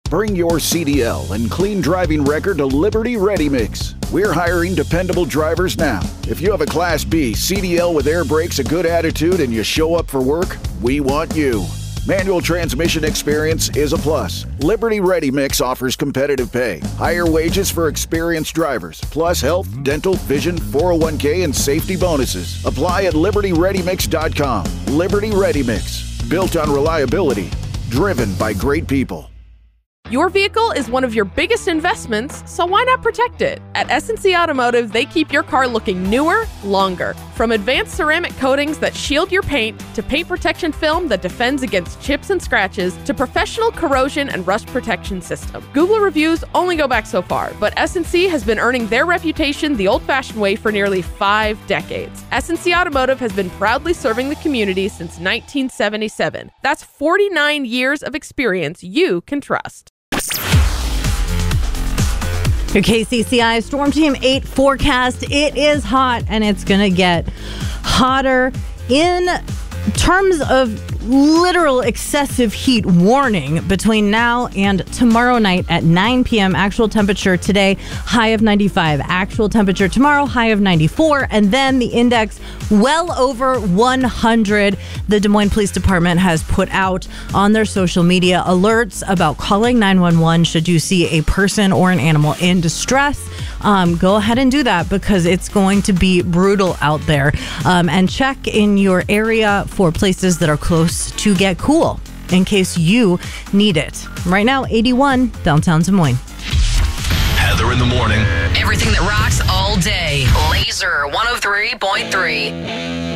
Bring your CDL and clean driving record to Liberty Ready Mix. We're hiring dependable drivers now. If you have a Class B CDL with air brakes, a good attitude, and you show up for work, we want you. Manual transmission experience is a plus. Liberty Ready Mix offers competitive pay, higher wages for experienced drivers, plus health, dental, vision, 401k, and safety bonuses. Apply at LibertyReadyMix.com. Liberty Ready Mix, built on reliability, driven by great people. Your vehicle is one of your biggest investments, so why not protect it? At S&C Automotive, they keep your car looking newer, longer. From advanced ceramic coatings that shield your paint, to paint protection film that defends against chips and scratches, to professional corrosion and rust protection system. Google reviews only go back so far, but S&C has been earning their reputation the old-fashioned way for nearly 5 decades. S&C Automotive has been proudly serving the community since 1977. That's 49 years of experience you can trust. Your KCCI Storm Team 8 forecast. It is hot and it's going to get hotter in terms of literal excessive heat warning between now and tomorrow night at 9 p.m. Actual temperature today, high of 95. Actual temperature tomorrow, high of 94. And then the index well over 100. The Des Moines Police Department has put out on their social media alerts about calling 911 should you see a person or an animal in distress. Go ahead and do that because it's going to be brutal out there. And check in your area for places that are close to get cool in case you need it. Right now, 81 downtown Des Moines. Heather in the morning. Everything that rocks all day. Laser 103.3.